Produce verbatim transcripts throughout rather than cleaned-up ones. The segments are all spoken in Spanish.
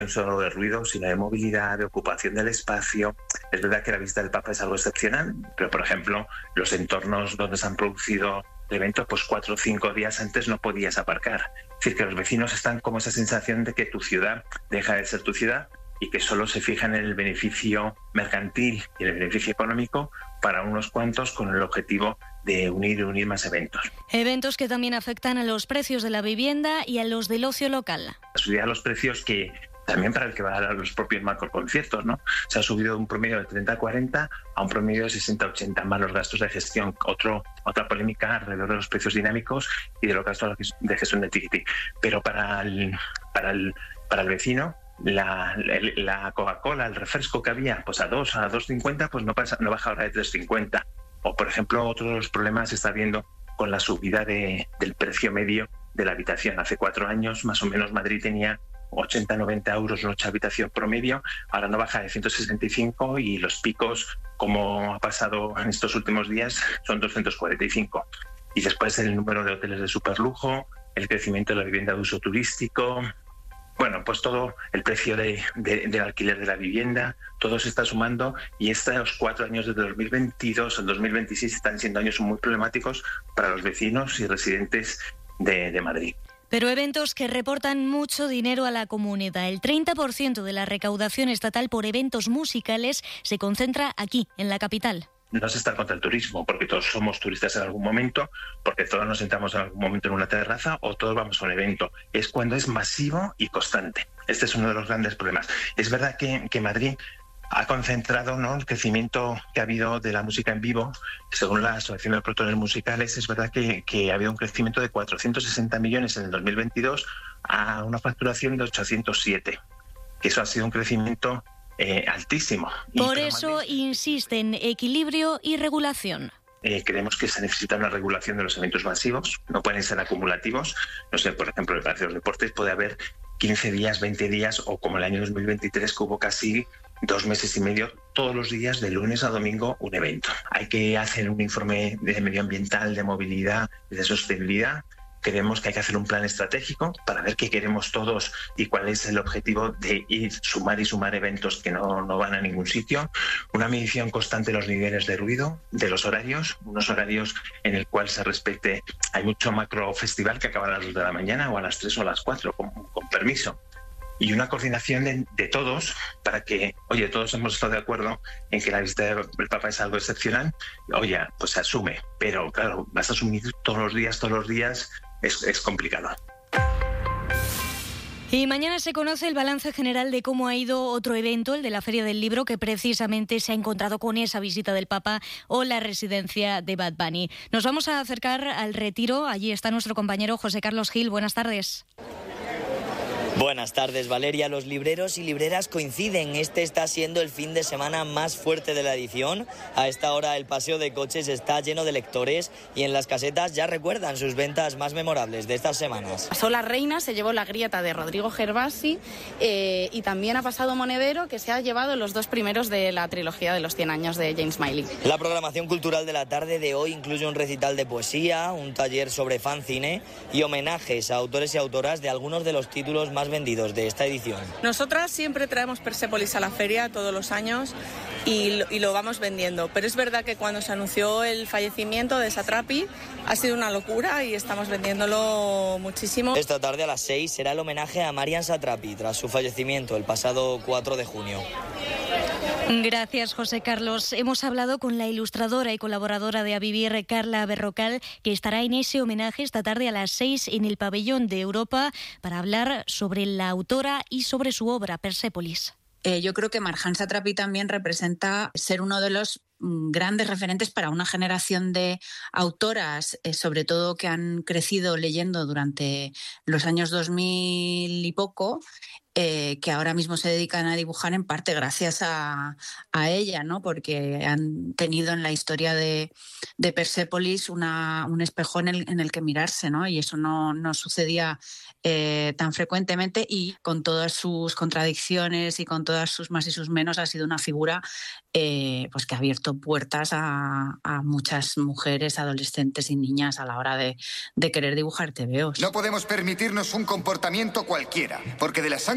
no solo de ruido, sino de movilidad, de ocupación del espacio. Es verdad que la visita del Papa es algo excepcional, pero por ejemplo, los entornos donde se han producido eventos, pues cuatro o cinco días antes no podías aparcar. Es decir, que los vecinos están como esa sensación de que tu ciudad deja de ser tu ciudad y que solo se fijan en el beneficio mercantil y en el beneficio económico para unos cuantos, con el objetivo de unir y unir más eventos. Eventos que también afectan a los precios de la vivienda y a los del ocio local. Subir los precios que también para el que va a dar los propios macroconciertos, ¿no? Se ha subido de un promedio de treinta a cuarenta a un promedio de sesenta a ochenta, más los gastos de gestión. Otro, otra polémica alrededor de los precios dinámicos y de los gastos de gestión de ticketing. Pero para el, para el, para el vecino, la, la Coca-Cola, el refresco que había, pues a dos, a dos cincuenta, pues no, pasa, no baja ahora de tres cincuenta. O, por ejemplo, otro de los problemas se está viendo con la subida de, del precio medio de la habitación. Hace cuatro años, más o menos, Madrid tenía ochenta a noventa euros noche habitación promedio, ahora no baja de ciento sesenta y cinco y los picos, como ha pasado en estos últimos días, son doscientos cuarenta y cinco. Y después el número de hoteles de superlujo, el crecimiento de la vivienda de uso turístico, bueno, pues todo el precio de, de, del alquiler de la vivienda, todo se está sumando y estos cuatro años desde dos mil veintidós al dos mil veintiséis están siendo años muy problemáticos para los vecinos y residentes de, de Madrid. Pero eventos que reportan mucho dinero a la comunidad. El treinta por ciento de la recaudación estatal por eventos musicales se concentra aquí, en la capital. No se está contra el turismo, porque todos somos turistas en algún momento, porque todos nos sentamos en algún momento en una terraza o todos vamos a un evento. Es cuando es masivo y constante. Este es uno de los grandes problemas. Es verdad que, que Madrid ha concentrado, ¿no?, el crecimiento que ha habido de la música en vivo. Según la Asociación de Productores Musicales, es verdad que, que ha habido un crecimiento de cuatrocientos sesenta millones en el dos mil veintidós a una facturación de ochocientos siete. Eso ha sido un crecimiento eh, altísimo. Por eso Madrid insisten equilibrio y regulación. Eh, creemos que se necesita una regulación de los eventos masivos, no pueden ser acumulativos. No sé, por ejemplo, en el Palacio de los Deportes puede haber quince días, veinte días, o como el año dos mil veintitrés, que hubo casi dos meses y medio, todos los días, de lunes a domingo, un evento. Hay que hacer un informe de medioambiental, de movilidad, de sostenibilidad. Creemos que hay que hacer un plan estratégico para ver qué queremos todos y cuál es el objetivo de ir, sumar y sumar eventos que no, no van a ningún sitio. Una medición constante de los niveles de ruido, de los horarios, unos horarios en el cual se respete. Hay mucho macro festival que acaba a las dos de la mañana o a las tres o a las cuatro, con, con permiso. Y una coordinación de, de todos para que, oye, todos hemos estado de acuerdo en que la visita del Papa es algo excepcional. Oye, pues se asume, pero claro, vas a asumir todos los días, todos los días, es, es complicado. Y mañana se conoce el balance general de cómo ha ido otro evento, el de la Feria del Libro, que precisamente se ha encontrado con esa visita del Papa o la residencia de Bad Bunny. Nos vamos a acercar al Retiro. Allí está nuestro compañero José Carlos Gil. Buenas tardes. Buenas tardes, Valeria. Los libreros y libreras coinciden. Este está siendo el fin de semana más fuerte de la edición. A esta hora el paseo de coches está lleno de lectores y en las casetas ya recuerdan sus ventas más memorables de estas semanas. Pasó La Reina, se llevó La Grieta de Rodrigo Gervasi eh, y también ha pasado Monedero, que se ha llevado los dos primeros de la trilogía de los cien años de James Miley. La programación cultural de la tarde de hoy incluye un recital de poesía, un taller sobre fanzine y homenajes a autores y autoras de algunos de los títulos más vendidos de esta edición. Nosotras siempre traemos Persépolis a la feria todos los años y lo, y lo vamos vendiendo, pero es verdad que cuando se anunció el fallecimiento de Satrapi ha sido una locura y estamos vendiéndolo muchísimo. Esta tarde a las seis será el homenaje a Marian Satrapi tras su fallecimiento el pasado cuatro de junio. Gracias, José Carlos. Hemos hablado con la ilustradora y colaboradora de A Vivir, Carla Berrocal, que estará en ese homenaje esta tarde a las seis en el Pabellón de Europa para hablar sobre la autora y sobre su obra, Persépolis. Eh, yo creo que Marjan Satrapi también representa ser uno de los grandes referentes para una generación de autoras, eh, sobre todo que han crecido leyendo durante los años dos mil y poco, eh, que ahora mismo se dedican a dibujar en parte gracias a, a ella, ¿no? Porque han tenido en la historia de, de Persépolis una, un espejo en el, en el que mirarse, ¿no? Y eso no, no sucedía eh, tan frecuentemente, y con todas sus contradicciones y con todas sus más y sus menos ha sido una figura eh, pues que ha abierto puertas a, a muchas mujeres, adolescentes y niñas a la hora de, de querer dibujar tebeos. No podemos permitirnos un comportamiento cualquiera, porque de la sangre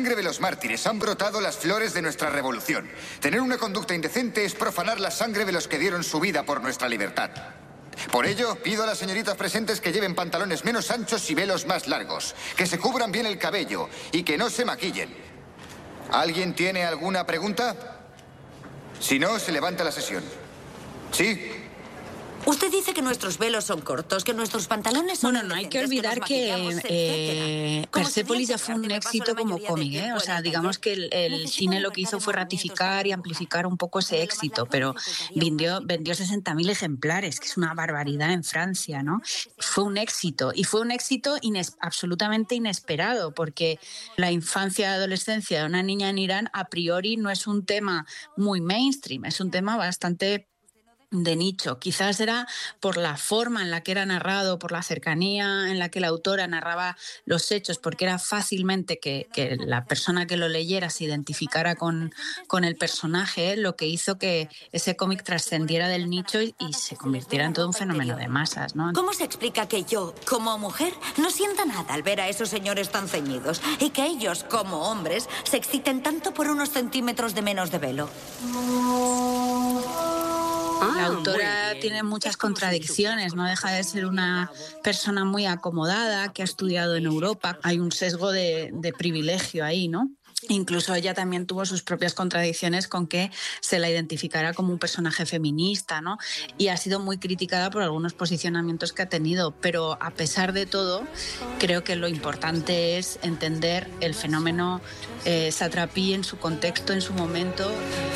sangre de los mártires han brotado las flores de nuestra revolución. Tener una conducta indecente es profanar la sangre de los que dieron su vida por nuestra libertad. Por ello, pido a las señoritas presentes que lleven pantalones menos anchos y velos más largos, que se cubran bien el cabello y que no se maquillen. ¿Alguien tiene alguna pregunta? Si no, se levanta la sesión. ¿Sí? Usted dice que nuestros velos son cortos, que nuestros pantalones son... Bueno, no hay que olvidar que, que eh, Persepolis ya fue un éxito como cómic, ¿eh? O sea, digamos que el, el cine lo que hizo fue ratificar y amplificar un poco ese éxito, pero vendió, vendió sesenta mil ejemplares, que es una barbaridad en Francia, ¿no? Fue un éxito, y fue un éxito ines, absolutamente inesperado, porque la infancia y adolescencia de una niña en Irán a priori no es un tema muy mainstream, es un tema bastante de nicho. Quizás era por la forma en la que era narrado, por la cercanía en la que la autora narraba los hechos, porque era fácilmente que, que la persona que lo leyera se identificara con, con el personaje, lo que hizo que ese cómic trascendiera del nicho y, y se convirtiera en todo un fenómeno de masas, ¿no? ¿Cómo se explica que yo, como mujer, no sienta nada al ver a esos señores tan ceñidos y que ellos, como hombres, se exciten tanto por unos centímetros de menos de velo? La autora tiene muchas contradicciones, no deja de ser una persona muy acomodada, que ha estudiado en Europa. Hay un sesgo de, de privilegio ahí, ¿no? Incluso ella también tuvo sus propias contradicciones con que se la identificara como un personaje feminista, ¿no? Y ha sido muy criticada por algunos posicionamientos que ha tenido, pero a pesar de todo, creo que lo importante es entender el fenómeno eh, Satrapi en su contexto, en su momento.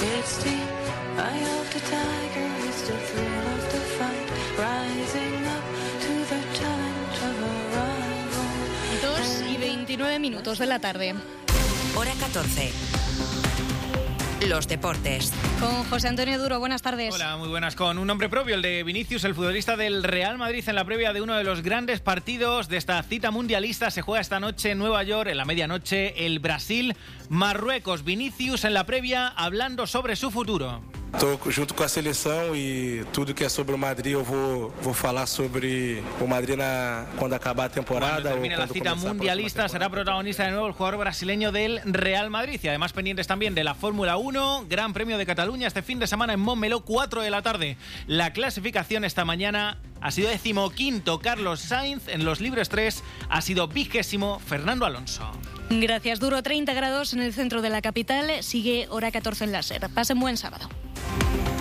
Dos y veintinueve minutos de la tarde. Hora catorce. Los deportes. Con José Antonio Duro, buenas tardes. Hola, muy buenas. Con un nombre propio, el de Vinicius, el futbolista del Real Madrid, en la previa de uno de los grandes partidos de esta cita mundialista. Se juega esta noche en Nueva York, en la medianoche, el Brasil-Marruecos. Vinicius en la previa hablando sobre su futuro. Estou junto com a seleção e tudo que é sobre o Madrid eu vou, vou falar sobre o Madrid na, quando acabar a temporada. Cuando termine la cita mundialista será protagonista de nuevo el jugador brasileño del Real Madrid y además pendientes también de la Fórmula uno, Gran Premio de Cataluña este fin de semana en Montmeló, cuatro de la tarde. La clasificación esta mañana ha sido decimoquinto Carlos Sainz, en los libres tres ha sido vigésimo Fernando Alonso. Gracias, Duro. treinta grados en el centro de la capital, sigue hora catorce en la SER. Pasen buen sábado.